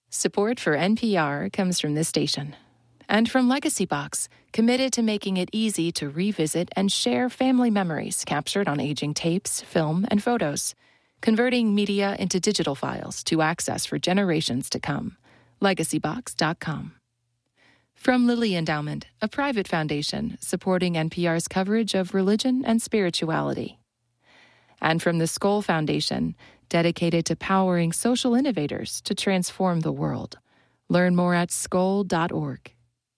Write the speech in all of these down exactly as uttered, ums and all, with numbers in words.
Support for N P R comes from this station. And from Legacy Box, committed to making it easy to revisit and share family memories captured on aging tapes, film, and photos, converting media into digital files to access for generations to come. legacy box dot com. From Lilly Endowment, a private foundation supporting N P R's coverage of religion and spirituality. And from the Skoll Foundation, dedicated to powering social innovators to transform the world. Learn more at skoll dot org.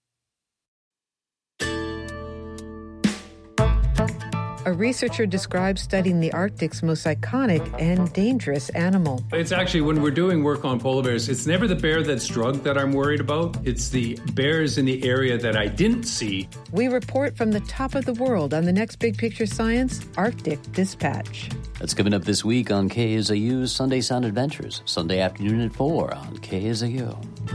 A researcher describes studying the Arctic's most iconic and dangerous animal. It's actually, when we're doing work on polar bears, it's never the bear that's drugged that I'm worried about. It's the bears in the area that I didn't see. We report from the top of the world on the next Big Picture Science, Arctic Dispatch. That's coming up this week on K S A U's Sunday Sound Adventures, Sunday afternoon at four on K S A U.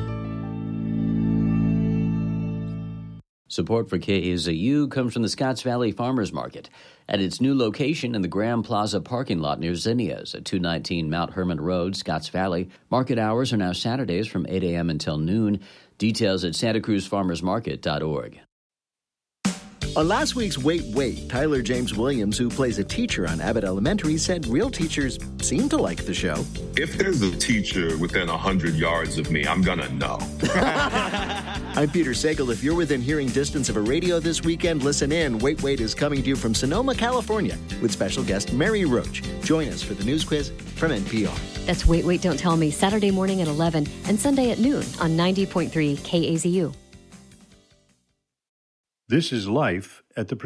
Support for K S A U comes from the Scotts Valley Farmers Market at its new location in the Graham Plaza parking lot near Zinnia's at two nineteen Mount Hermon Road, Scotts Valley. Market hours are now Saturdays from eight a.m. until noon. Details at santa cruz farmers market dot org. On last week's Wait, Wait, Tyler James Williams, who plays a teacher on Abbott Elementary, said real teachers seem to like the show. If there's a teacher within one hundred yards of me, I'm going to know. I'm Peter Sagal. If you're within hearing distance of a radio this weekend, listen in. Wait, Wait is coming to you from Sonoma, California, with special guest Mary Roach. Join us for the news quiz from N P R. That's Wait, Wait, Don't Tell Me, Saturday morning at eleven and Sunday at noon on ninety point three K A Z U. This is Life at the